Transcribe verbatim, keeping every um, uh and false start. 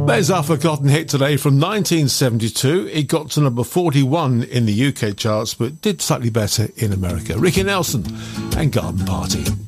There's our forgotten hit today from nineteen seventy-two. It got to number forty-one in the U K charts, but did slightly better in America. Ricky Nelson and Garden Party.